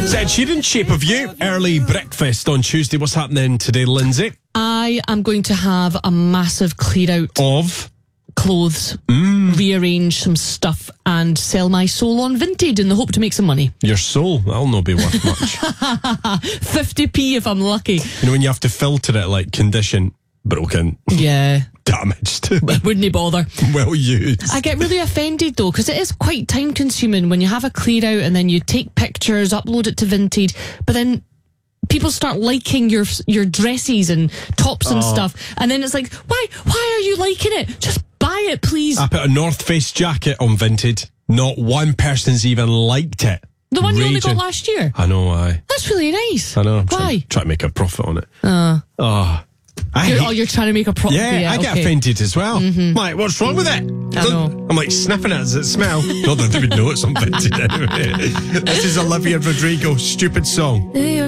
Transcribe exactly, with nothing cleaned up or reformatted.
Is Ed Sheeran, Shape of You? Early breakfast on Tuesday. What's happening today, Lindsay? I am going to have a massive clear out Of? clothes, Mm. rearrange some stuff, and sell my soul on Vinted in the hope to make some money. Your soul. That'll not be worth much. fifty p if I'm lucky. You know, when you have to filter it like condition, broken, Yeah. damaged, Wouldn't he bother? well used. I get really offended though, because it is quite time consuming when you have a clear out and then you take pictures, upload it to Vinted, but then people start liking your your dresses and tops and Oh. stuff, and then it's like, why why are you liking it? Just buy it, please. I put a North Face jacket on Vinted. Not one person's even liked it. The one you only got Raging. last year. I know why. That's really nice. I know. I'm Why? Trying, trying to make a profit on it. Uh, Oh. I you're, hate- oh, you're trying to make a profit. Yeah, I get okay. offended as well. Mm-hmm. Like, what's wrong with it? I know. I'm like sniffing it. Does it smell? Not that they would know it's on Vinted anyway. This is Olivia Rodrigo, Stupid Song.